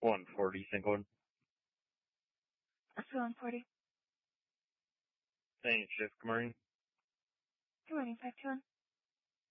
140 St. Gordon. Let's go 140. Thanks, Shift. Good morning. Good morning, 521.